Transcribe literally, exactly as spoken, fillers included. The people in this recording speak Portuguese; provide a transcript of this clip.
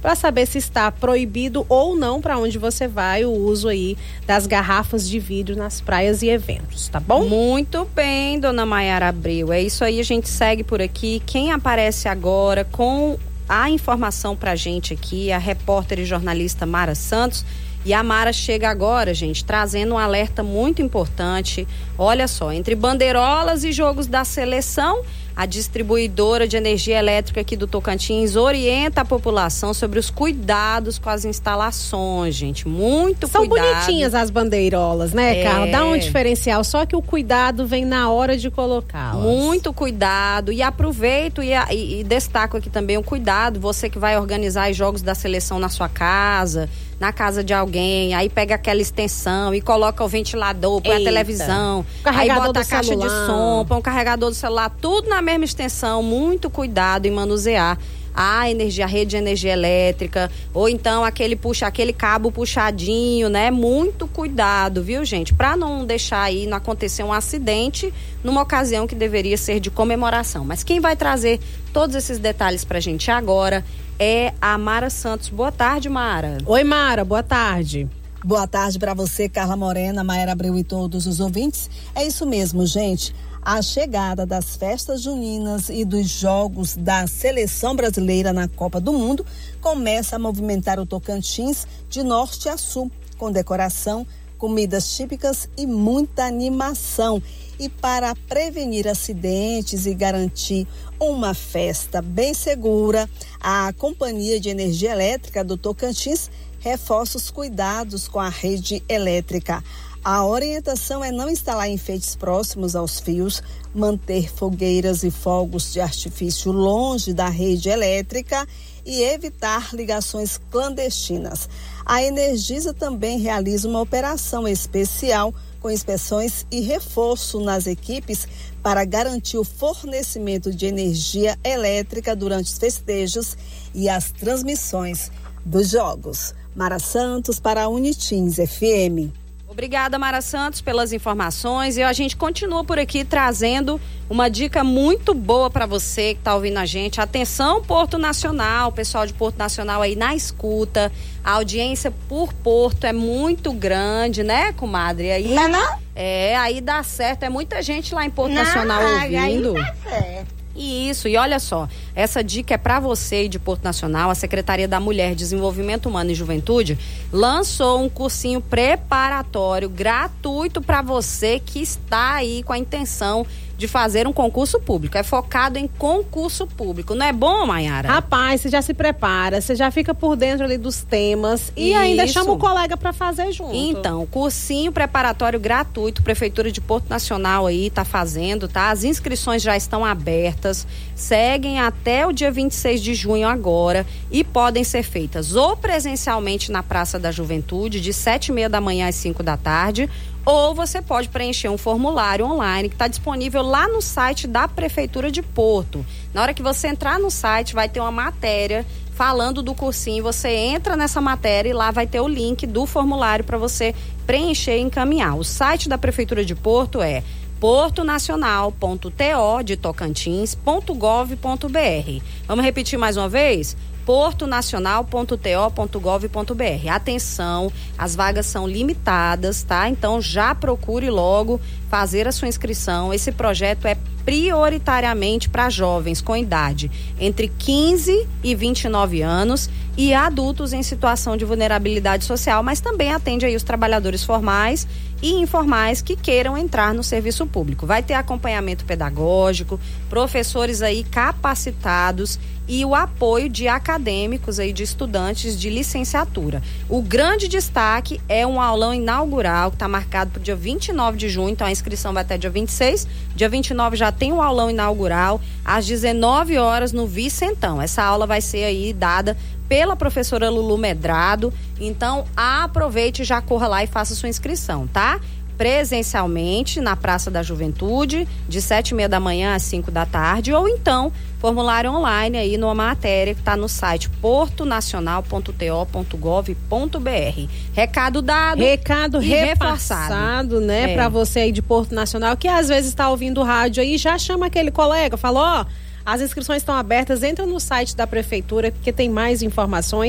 para saber se está proibido ou não para onde você vai o uso aí das garrafas de vidro nas praias e eventos, tá bom? Muito bem, dona Maiara Abreu. É isso aí, a gente segue por aqui. Quem aparece agora com a informação pra gente aqui, a repórter e jornalista Mara Santos. E a Mara chega agora, gente, trazendo um alerta muito importante. Olha só, entre bandeirolas e jogos da seleção, a distribuidora de energia elétrica aqui do Tocantins orienta a população sobre os cuidados com as instalações, gente. Muito São cuidado. São bonitinhas as bandeirolas, né, é. Carla? Dá um diferencial, só que o cuidado vem na hora de colocá-las. Muito cuidado. E aproveito e, e, e destaco aqui também o cuidado. Você que vai organizar os jogos da seleção na sua casa, na casa de alguém, aí pega aquela extensão e coloca o ventilador, põe Eita. a televisão, aí bota a caixa celular. de som, põe o carregador do celular, tudo na mesma extensão. Muito cuidado em manusear a energia, a rede de energia elétrica, ou então aquele puxa, aquele cabo puxadinho, né? Muito cuidado, viu, gente? Para não deixar aí, não acontecer um acidente numa ocasião que deveria ser de comemoração. Mas quem vai trazer todos esses detalhes pra gente agora é a Mara Santos. Boa tarde, Mara. Oi, Mara, boa tarde. Boa tarde para você, Carla Morena, Maiara Abreu e todos os ouvintes. É isso mesmo, gente. A chegada das festas juninas e dos jogos da seleção brasileira na Copa do Mundo começa a movimentar o Tocantins de norte a sul, com decoração, comidas típicas e muita animação. E para prevenir acidentes e garantir uma festa bem segura, a Companhia de Energia Elétrica do Tocantins reforça os cuidados com a rede elétrica. A orientação é não instalar enfeites próximos aos fios, manter fogueiras e fogos de artifício longe da rede elétrica e evitar ligações clandestinas. A Energisa também realiza uma operação especial com inspeções e reforço nas equipes para garantir o fornecimento de energia elétrica durante os festejos e as transmissões dos jogos. Mara Santos para a Unitins F M. Obrigada, Mara Santos, pelas informações. E a gente continua por aqui trazendo uma dica muito boa para você que está ouvindo a gente. Atenção, Porto Nacional, pessoal de Porto Nacional aí na escuta. A audiência por Porto é muito grande, né, comadre? Aí, não, não? É, aí dá certo. É muita gente lá em Porto não, Nacional ouvindo. Aí tá certo. Isso, e olha só, essa dica é para você de Porto Nacional. A Secretaria da Mulher, Desenvolvimento Humano e Juventude lançou um cursinho preparatório gratuito para você que está aí com a intenção de fazer um concurso público. É focado em concurso público. Não é bom, Maiara? Rapaz, você já se prepara, você já fica por dentro ali dos temas e Isso. ainda chama o colega para fazer junto. Então, cursinho preparatório gratuito, Prefeitura de Porto Nacional aí tá fazendo, tá? As inscrições já estão abertas, seguem até o dia vinte e seis de junho agora e podem ser feitas ou presencialmente na Praça da Juventude, de sete e meia da manhã às cinco da tarde, ou você pode preencher um formulário online que está disponível lá no site da Prefeitura de Porto. Na hora que você entrar no site, vai ter uma matéria falando do cursinho. Você entra nessa matéria e lá vai ter o link do formulário para você preencher e encaminhar. O site da Prefeitura de Porto é portonacional.to de Tocantins.gov.br. Vamos repetir mais uma vez? portonacional.to.gov.br. Atenção, as vagas são limitadas, tá? Então já procure logo fazer a sua inscrição. Esse projeto é prioritariamente para jovens com idade entre quinze e vinte e nove anos e adultos em situação de vulnerabilidade social, mas também atende aí os trabalhadores formais e informais que queiram entrar no serviço público. Vai ter acompanhamento pedagógico, professores aí capacitados e o apoio de acadêmicos aí, de estudantes de licenciatura. O grande destaque é um aulão inaugural que está marcado para o dia vinte e nove de junho, então a inscrição vai até dia vinte e seis. Dia vinte e nove já tem um aulão inaugural às dezenove horas no Vicentão. Essa aula vai ser aí dada pela professora Lulu Medrado. Então aproveite e já corra lá e faça sua inscrição, tá? Presencialmente na Praça da Juventude, de sete e meia da manhã às cinco da tarde, ou então formulário online aí numa matéria que está no site portonacional.to.gov.br. Recado dado. Recado repassado, né? É. Para você aí de Porto Nacional, que às vezes está ouvindo o rádio aí, já chama aquele colega, fala, ó, as inscrições estão abertas, entra no site da Prefeitura, porque tem mais informações.